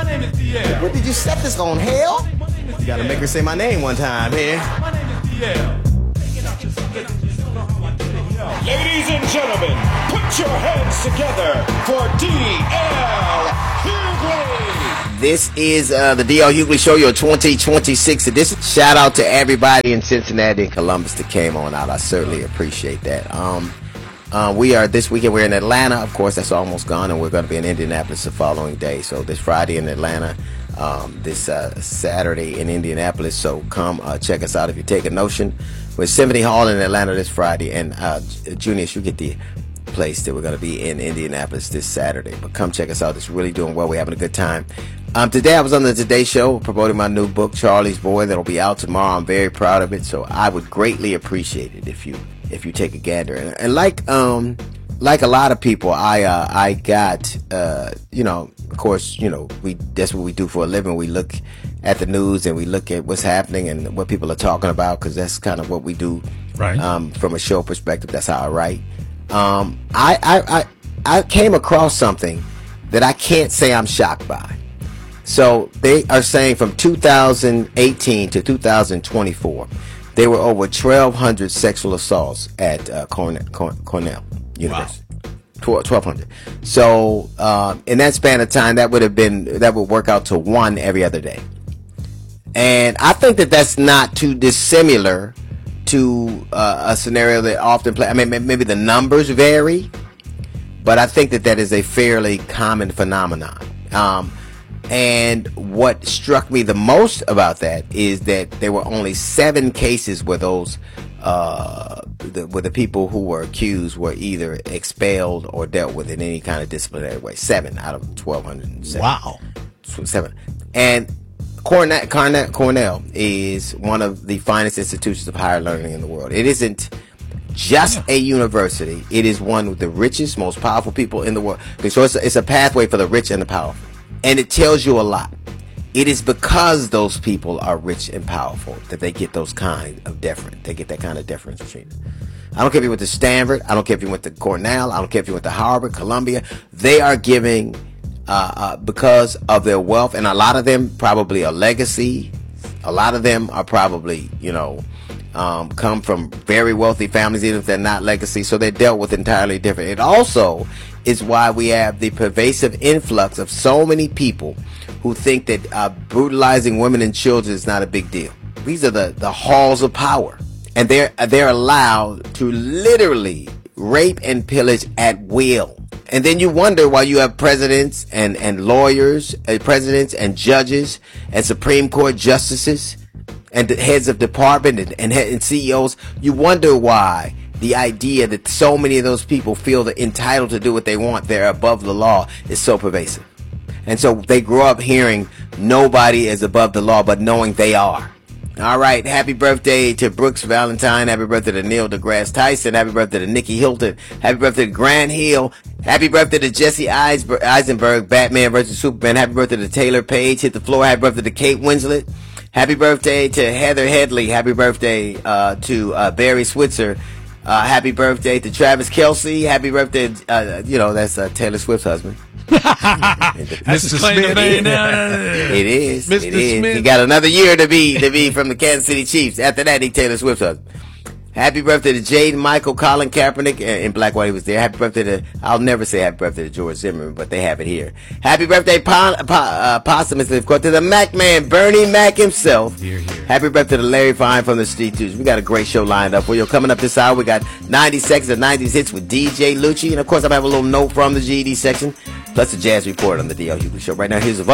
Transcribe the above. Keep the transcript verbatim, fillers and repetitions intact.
My name is D L. What did you set this on, hell? You gotta make her say my name one time here. My name is D L. Ladies and gentlemen, put your hands together for D L Hughley. This is uh, the D L Hughley Show, your twenty twenty-six edition. Shout out to everybody in Cincinnati and Columbus that came on out. I certainly appreciate that. Um, uh, we are this weekend. We're in Atlanta, of course. That's almost gone, and we're going to be in Indianapolis the following day. So this Friday in Atlanta, um, this uh, Saturday in Indianapolis. So come uh, check us out if you take a notion. We're at Symphony Hall in Atlanta this Friday, and uh, Junius, you get the place that we're going to be in Indianapolis this Saturday. But come check us out. It's really doing well. We're having a good time. Um, today I was on the Today Show promoting my new book, Charlie's Boy, that'll be out tomorrow. I'm very proud of it, so I would greatly appreciate it if you if you take a gander. And, and like um like a lot of people, I uh, I got uh, you know, of course, you know, we that's what we do for a living. We look at the news and we look at what's happening and what people are talking about, because that's kind of what we do. Right. Um, from a show perspective, that's how I write. Um, I, I I I came across something that I can't say I'm shocked by. So they are saying from two thousand eighteen to two thousand twenty-four, there were over twelve hundred sexual assaults at uh, Cornell, Cornell University. Wow. twelve hundred. So uh, in that span of time, that would have been that would work out to one every other day. And I think that that's not too dissimilar to uh, a scenario that often play. I mean, maybe the numbers vary, but I think that that is a fairly common phenomenon. Um, And what struck me the most about that is that there were only seven cases where those, uh, the, where the people who were accused were either expelled or dealt with in any kind of disciplinary way. Seven out of twelve hundred seven. Wow. Seven. And Cornell, Cornell, Cornell is one of the finest institutions of higher learning in the world. It isn't just a university. It is one of the richest, most powerful people in the world. So it's a, it's a pathway for the rich and the powerful. And it tells you a lot. It is because those people are rich and powerful that they get those kind of deference. They get that kind of deference treatment. I don't care if you went to Stanford. I don't care if you went to Cornell. I don't care if you went to Harvard, Columbia. They are giving, uh, uh, because of their wealth, and a lot of them probably a legacy. A lot of them are probably, you know, um, come from very wealthy families, even if they're not legacy. So they're dealt with entirely different. It also is why we have the pervasive influx of so many people who think that uh, brutalizing women and children is not a big deal. These are the, the halls of power. And they're, they're allowed to literally rape and pillage at will. And then you wonder why you have presidents and, and lawyers, uh, presidents and judges and Supreme Court justices and the heads of department and, and, and C E Os. You wonder why the idea that so many of those people feel they're entitled to do what they want, they're above the law, is so pervasive. And so they grow up hearing nobody is above the law, but knowing they are. All right, happy birthday to Brooks Valentine. Happy birthday to Neil deGrasse Tyson. Happy birthday to Nikki Hilton. Happy birthday to Grant Hill. Happy birthday to Jesse Eisenberg, Batman versus Superman. Happy birthday to Taylor Page, Hit the Floor. Happy birthday to Kate Winslet. Happy birthday to Heather Headley. Happy birthday uh, to uh, Barry Switzer. Uh, happy birthday to Travis Kelce. Happy birthday, uh, you know, that's uh, Taylor Swift's husband. Mister Smith. It is. Mister It is. Smith. He got another year to be to be from the Kansas City Chiefs. After that, he Taylor Swift's husband. Happy birthday to Jaden Michael, Colin Kaepernick, in Black White. He was there. Happy birthday to, I'll never say happy birthday to George Zimmerman, but they have it here. Happy birthday, po- po- uh, posthumously, of course, to the Mac Man, Bernie Mac himself. Here, here. Happy birthday to Larry Fine from the Street Twos. We got a great show lined up for you. Coming up this hour, we got ninety seconds of nineties hits with D J Lucci. And of course, I'm going to have a little note from the G E D section, plus the Jazz Report on the D L Hughley Show. Right now, here's a